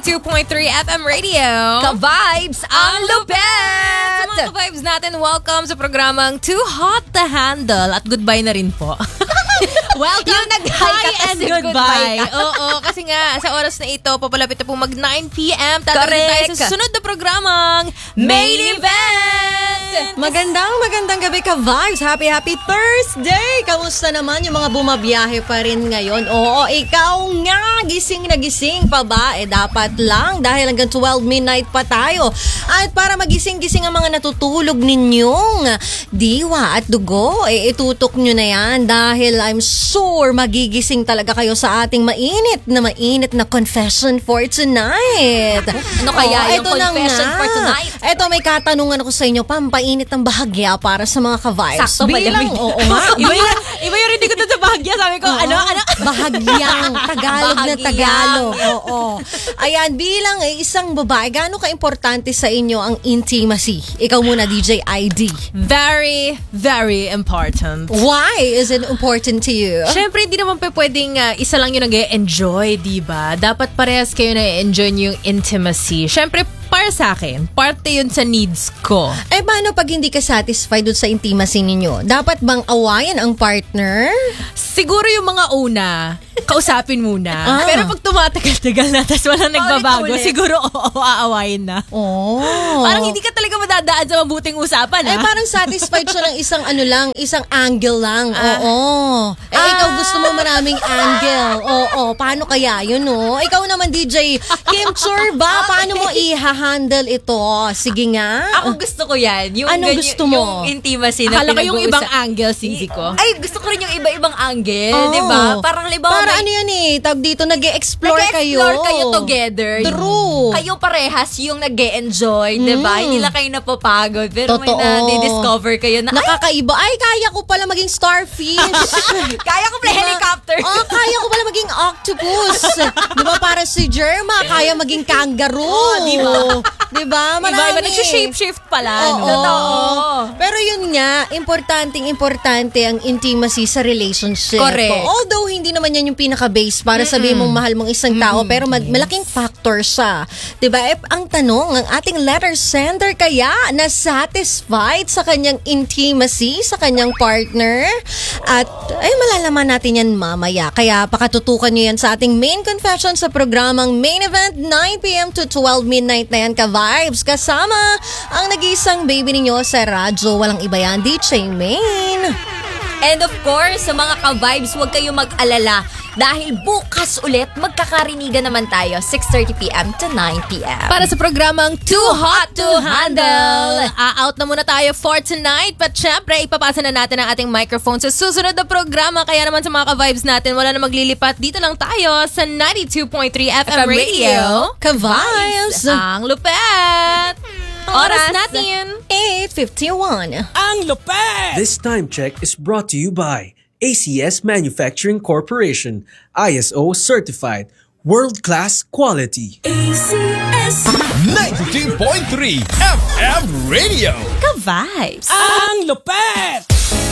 92.3 FM Radio. Ka-vibes ang lupet! Sa mga ka-vibes natin, welcome sa programang Too Hot to Handle. At goodbye na rin po. Welcome, Yung nag-hi and goodbye. Oo, kasi nga, sa oras na ito, papalapit na po mag 9 p.m. Tatawid tayo sa susunod na programang Main Event! Magandang gabi ka-vibes. Happy Thursday! Kamusta naman yung mga bumabiyahe pa rin ngayon? Oo, ikaw nga, gising na gising pa ba? Dapat lang dahil hanggang 12 midnight pa tayo. At para magising-gising ang mga natutulog ninyong diwa at dugo, itutok nyo na yan dahil I'm sure magigising talaga kayo sa ating mainit na confession for tonight. Ano kaya yung confession for tonight? Eto, may katanungan ako sa inyo, pampainit ng bahagya para sa mga ka-vibes. Sakto ba yan? Oo nga. Iba yung rin ko doon sa bahagya. Sabi ko, ano? Bahagyang. Tagalog. Oo. Ayan, bilang isang babae, gaano ka-importante sa inyo ang intimacy? Ikaw muna, DJ ID. Very, very important. Why is it important to you? Siyempre, hindi naman pwedeng isa lang yung nag-e-enjoy, diba? Dapat parehas kayo na-enjoy yung intimacy. Siyempre, para sa akin, parte yun sa needs ko. Paano pag hindi ka satisfied dun sa intimacy ninyo? Dapat bang awayan ang partner? Siguro yung mga una, kausapin muna. Pero pag tumatagal-tagal na, tapos walang nagbabago, siguro aawayin na. Parang hindi ka talaga madadaan sa mabuting usapan, parang satisfied siya ng isang angle lang. Ikaw gusto mo maraming angle. Paano kaya yun, no? Ikaw naman, DJ Kim Churba, paano mo i-handle ito? Sige nga. Ako gusto ko yan. Yung anong gusto mo? Yung intimacy na akala ko yung ibang angle, Sisi ko. Ay, gusto ko rin yung iba-ibang angle, di ba? Parang ano yan tawag dito, nag-e-explore kayo. Nag-e-explore kayo together. True. Kayo parehas yung nag-e-enjoy, di ba? Hindi lang kayo napapagod. Pero Totoo. may na-discover kayo na, nakakaiba. Ay, kaya ko pala maging starfish. kaya ko pala helicopter. Kaya ko pala maging octopus. Di ba? Para si Jerma, kaya maging kangaroo. Di ba? Iba-iba, nag-shape-shift pala. Totoo. Pero yun nga, importante ang intimacy sa relationship. Correct. Although, hindi naman yan yung pinaka-base para sabihin mong mahal mong isang tao, pero malaking factor siya. Diba? Ang tanong, ang ating letter sender kaya na-satisfied sa kanyang intimacy, sa kanyang partner? At, malalaman natin yan mamaya. Kaya, pakatutukan nyo yan sa ating main confession sa programang Main Event, 9 p.m. to 12 midnight na yan, ka-vibes. Kasama ang nag-iisang baby ninyo sa radyo. Walang iba yan, DJ Main. And of course, sa mga ka-vibes, huwag kayong mag-alala dahil bukas ulit magkakarinigan naman tayo 6:30 p.m. to 9 p.m. Para sa programang Too Hot to Handle. Out na muna tayo for tonight. But syempre, ipapasa na natin ang ating microphone sa susunod na programa. Kaya naman sa mga ka-vibes natin, wala na maglilipat. Dito lang tayo sa 92.3 FM Radio. Ka-vibes! Ang lupet! Oras natin 8:51. Ang lupet! This time check is brought to you by ACS Manufacturing Corporation, ISO certified, world-class quality. ACS 92.3 FM Radio. ka-vibes. Ang lupet!